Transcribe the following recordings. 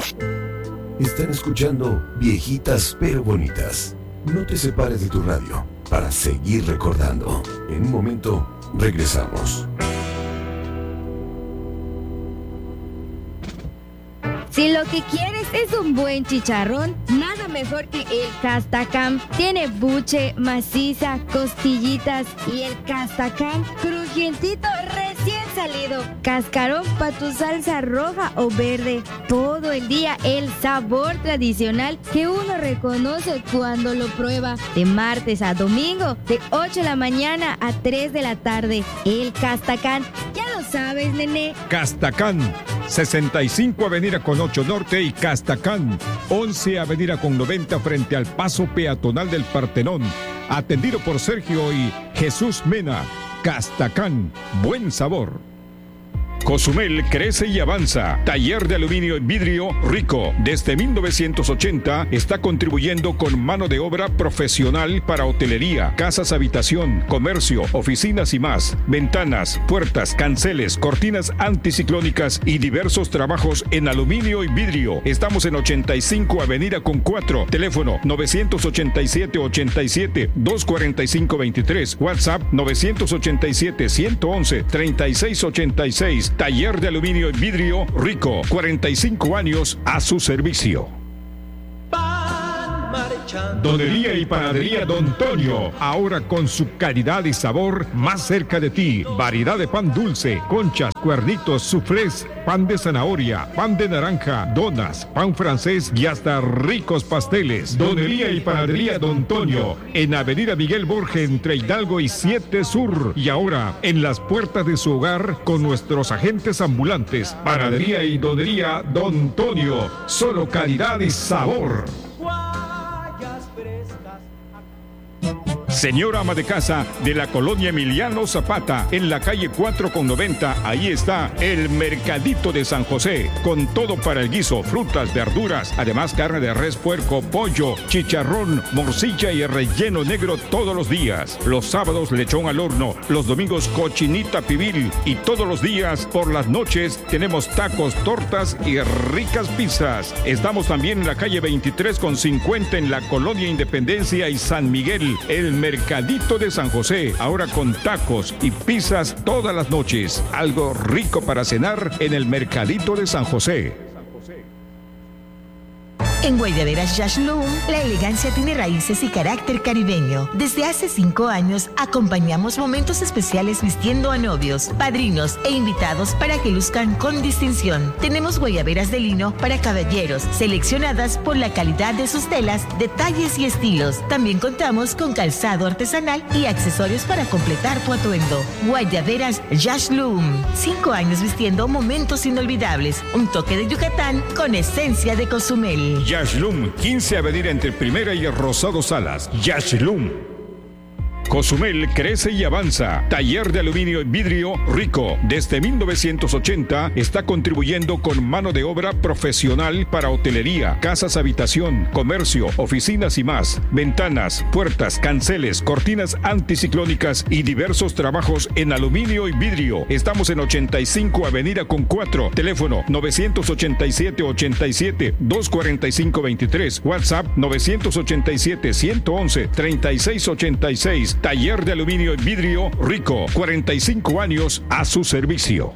Están escuchando Viejitas pero Bonitas. No te separes de tu radio para seguir recordando. En un momento regresamos. Si lo que quieres es un buen chicharrón, nada mejor que el Castacam. Tiene buche, maciza, costillitas y el Castacam crujientito recién salido. Cascarón para tu salsa roja o verde. Todo el día el sabor tradicional que uno reconoce cuando lo prueba. De martes a domingo, de 8 de la mañana a 3 de la tarde. El Castacam, ya lo sabes, nene. Castacam, 65 Avenida con 8 Norte y Castacam, 11 Avenida con 90 frente al paso peatonal del Partenón. Atendido por Sergio y Jesús Mena. Castacam, buen sabor. Cozumel crece y avanza. Taller de aluminio y vidrio Rico. Desde 1980 está contribuyendo con mano de obra profesional para hotelería, casas habitación, comercio, oficinas y más. Ventanas, puertas, canceles, cortinas anticiclónicas y diversos trabajos en aluminio y vidrio. Estamos en 85 Avenida con 4. Teléfono 987-87-245-23. WhatsApp 987-111-3686. Taller de aluminio y vidrio Rico, 45 años a su servicio. Donería y panadería Don Tonio, ahora con su calidad y sabor más cerca de ti. Variedad de pan dulce, conchas, cuernitos, soufflés, pan de zanahoria, pan de naranja, donas, pan francés y hasta ricos pasteles. Donería y panadería Don Tonio, en Avenida Miguel Borges entre Hidalgo y 7 Sur. Y ahora en las puertas de su hogar con nuestros agentes ambulantes. Panadería y donería Don Tonio, solo calidad y sabor. Señora ama de casa de la colonia Emiliano Zapata, en la calle 4 con 90, ahí está el Mercadito de San José, con todo para el guiso, frutas, verduras, además carne de res, puerco, pollo, chicharrón, morcilla y relleno negro todos los días. Los sábados lechón al horno, los domingos cochinita pibil y todos los días por las noches tenemos tacos, tortas y ricas pizzas. Estamos también en la calle 23 con 50 en la colonia Independencia y San Miguel, el Mercadito de San José, ahora con tacos y pizzas todas las noches. Algo rico para cenar en el Mercadito de San José. En Guayaberas Yashloom, la elegancia tiene raíces y carácter caribeño. Desde hace 5 años, acompañamos momentos especiales vistiendo a novios, padrinos e invitados para que luzcan con distinción. Tenemos guayaberas de lino para caballeros, seleccionadas por la calidad de sus telas, detalles y estilos. También contamos con calzado artesanal y accesorios para completar tu atuendo. Guayaberas Yashloom, 5 años vistiendo momentos inolvidables. Un toque de Yucatán con esencia de Cozumel. Yashloom, 15 Avenida entre Primera y Rosado Salas. Yashloom. Cozumel crece y avanza. Taller de aluminio y vidrio Rico. Desde 1980 está contribuyendo con mano de obra profesional para hotelería, casas habitación, comercio, oficinas y más. Ventanas, puertas, canceles, cortinas anticiclónicas y diversos trabajos en aluminio y vidrio. Estamos en 85 Avenida con 4. Teléfono 987-87-245-23. WhatsApp 987-111-3686. Taller de aluminio y vidrio Rico, 45 años a su servicio.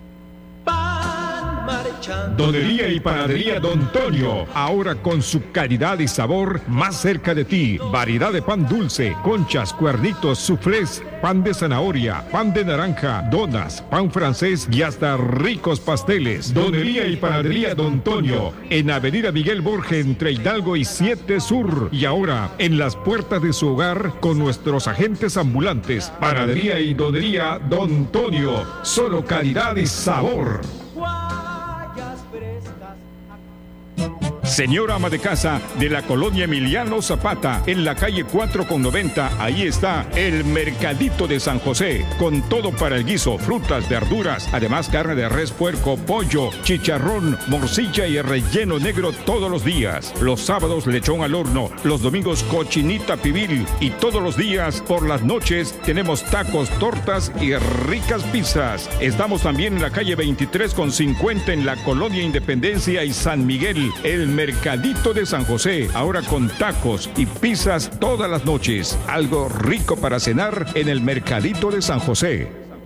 Donería y panadería Don Tonio, ahora con su calidad y sabor más cerca de ti. Variedad de pan dulce, conchas, cuernitos, soufflés, pan de zanahoria, pan de naranja, donas, pan francés y hasta ricos pasteles. Donería y panadería Don Tonio, en Avenida Miguel Borges entre Hidalgo y 7 Sur. Y ahora en las puertas de su hogar con nuestros agentes ambulantes. Panadería y donería Don Tonio, solo calidad y sabor. Señora ama de casa de la colonia Emiliano Zapata, en la calle 4 con 90, ahí está el Mercadito de San José, con todo para el guiso, frutas, verduras, además carne de res, puerco, pollo, chicharrón, morcilla y relleno negro todos los días. Los sábados lechón al horno, los domingos cochinita pibil y todos los días por las noches tenemos tacos, tortas y ricas pizzas. Estamos también en la calle 23 con 50 en la colonia Independencia y San Miguel, el Mercadito de San José, ahora con tacos y pizzas todas las noches. Algo rico para cenar en el Mercadito de San José.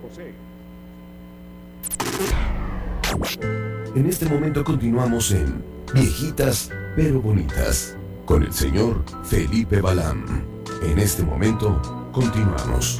En este momento continuamos en Viejitas pero Bonitas con el señor Felipe Balán. En este momento continuamos.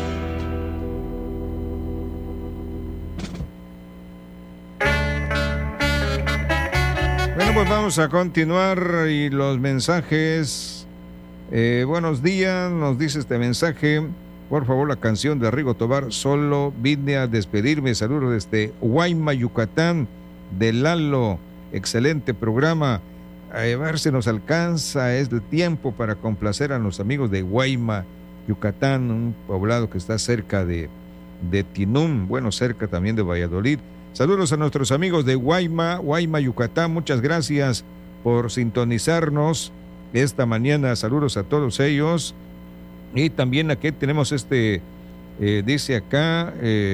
Bueno, pues vamos a continuar y los mensajes. Buenos días, nos dice este mensaje. Por favor, la canción de Rigo Tobar, Solo vine a despedirme. Saludos desde Guayma, Yucatán, de Lalo. Excelente programa. A ver si nos alcanza el tiempo para complacer a los amigos de Guayma, Yucatán, un poblado que está cerca de Tinum, bueno, cerca también de Valladolid. Saludos a nuestros amigos de Guayma, Yucatán. Muchas gracias por sintonizarnos esta mañana. Saludos a todos ellos. Y también aquí tenemos dice acá,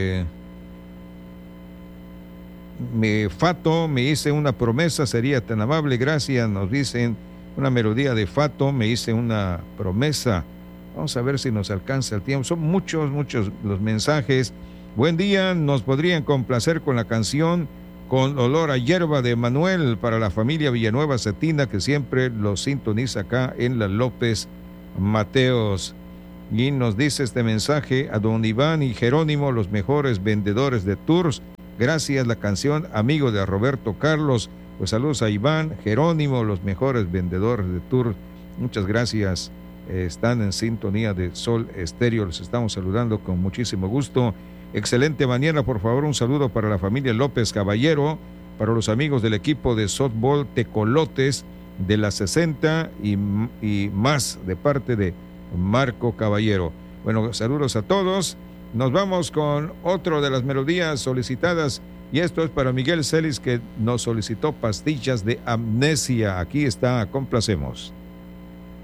Fato, me hice una promesa, sería tan amable, gracias. Nos dicen una melodía de Fato, me hice una promesa. Vamos a ver si nos alcanza el tiempo. Son muchos los mensajes. Buen día, nos podrían complacer con la canción Con olor a hierba de Manuel para la familia Villanueva Cetina, que siempre los sintoniza acá en la López Mateos. Y nos dice este mensaje a don Iván y Jerónimo, los mejores vendedores de tours. Gracias, la canción Amigo de Roberto Carlos. Pues saludos a Iván, Jerónimo, los mejores vendedores de tours. Muchas gracias. Están en sintonía de Sol Estéreo. Los estamos saludando con muchísimo gusto. Excelente mañana, por favor, un saludo para la familia López Caballero, para los amigos del equipo de softball Tecolotes de la 60 y más de parte de Marco Caballero. Bueno, saludos a todos. Nos vamos con otro de las melodías solicitadas y esto es para Miguel Celis, que nos solicitó Pastillas de Amnesia. Aquí está, complacemos.